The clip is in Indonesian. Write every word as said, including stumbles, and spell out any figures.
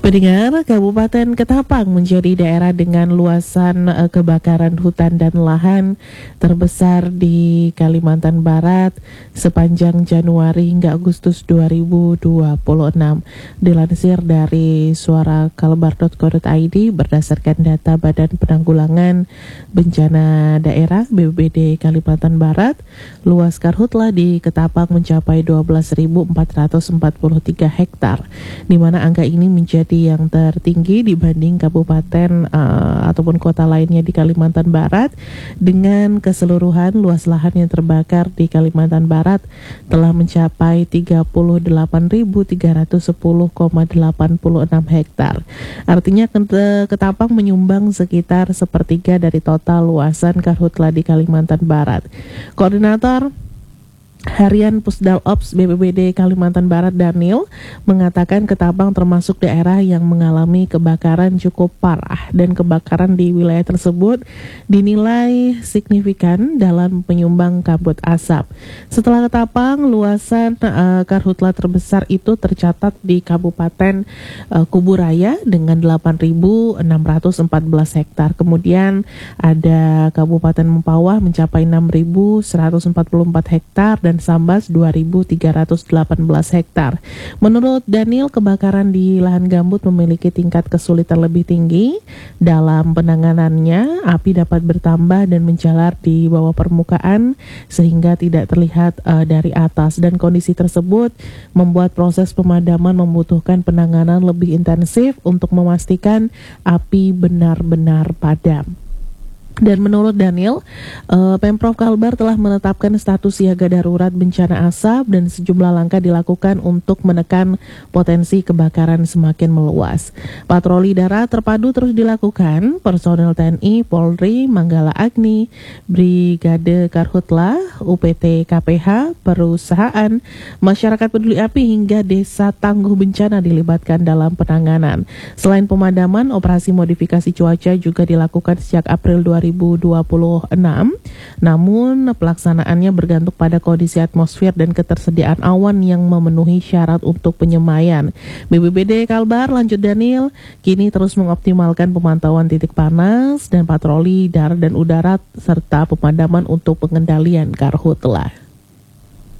Pendengar, Kabupaten Ketapang menjadi daerah dengan luasan eh, kebakaran hutan dan lahan terbesar di Kalimantan Barat sepanjang Januari hingga Agustus dua ribu dua puluh enam. Dilansir dari suara kalbar dot co dot i d berdasarkan data Badan Penanggulangan Bencana Daerah B P B D Kalimantan Barat, luas karhutla di Ketapang mencapai dua belas ribu empat ratus empat puluh tiga hektar, di mana angka ini menjadi yang tertinggi dibanding kabupaten uh, ataupun kota lainnya di Kalimantan Barat. Dengan keseluruhan luas lahan yang terbakar di Kalimantan Barat telah mencapai tiga puluh delapan ribu tiga ratus sepuluh koma delapan enam hektar. Artinya Ketapang menyumbang sekitar sepertiga dari total luasan karhutla di Kalimantan Barat. Koordinator Harian Pusdal Ops B P B D Kalimantan Barat Daniel mengatakan Ketapang termasuk daerah yang mengalami kebakaran cukup parah dan kebakaran di wilayah tersebut dinilai signifikan dalam penyumbang kabut asap. Setelah Ketapang, luasan uh, karhutla terbesar itu tercatat di Kabupaten uh, Kuburaya dengan delapan ribu enam ratus empat belas hektar. Kemudian ada Kabupaten Mempawah mencapai enam ribu seratus empat puluh empat hektar dan Sambas dua ribu tiga ratus delapan belas hektar. Menurut Daniel, kebakaran di lahan gambut memiliki tingkat kesulitan lebih tinggi dalam penanganannya. Api dapat bertambah dan menjalar di bawah permukaan sehingga tidak terlihat uh, dari atas, dan kondisi tersebut membuat proses pemadaman membutuhkan penanganan lebih intensif untuk memastikan api benar-benar padam. Dan menurut Daniel, uh, Pemprov Kalbar telah menetapkan status siaga darurat bencana asap dan sejumlah langkah dilakukan untuk menekan potensi kebakaran semakin meluas. Patroli darat terpadu terus dilakukan. Personel T N I, Polri, Manggala Agni, Brigade Karhutla, U P T K P H, perusahaan, masyarakat peduli api hingga desa tangguh bencana dilibatkan dalam penanganan. Selain pemadaman, operasi modifikasi cuaca juga dilakukan sejak April dua ribu dua puluh enam, namun pelaksanaannya bergantung pada kondisi atmosfer dan ketersediaan awan yang memenuhi syarat untuk penyemaian. B P B D Kalbar, lanjut Daniel, kini terus mengoptimalkan pemantauan titik panas dan patroli darat dan udara serta pemadaman untuk pengendalian karhutla.